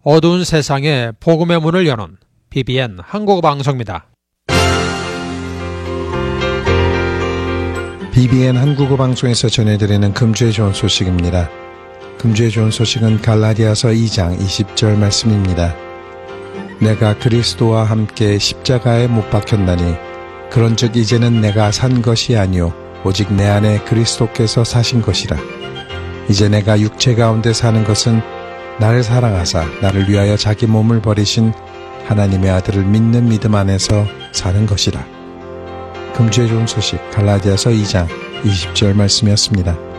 어두운 세상에 복음의 문을 여는 BBN 한국어 방송입니다. BBN 한국어 방송에서 전해드리는 금주의 좋은 소식입니다. 금주의 좋은 소식은 갈라디아서 2장 20절 말씀입니다. 내가 그리스도와 함께 십자가에 못 박혔나니 그런즉 이제는 내가 산 것이 아니요 오직 내 안에 그리스도께서 사신 것이라. 이제 내가 육체 가운데 사는 것은 나를 사랑하사 나를 위하여 자기 몸을 버리신 하나님의 아들을 믿는 믿음 안에서 사는 것이라. 금주의 좋은 소식 갈라디아서 2장 20절 말씀이었습니다.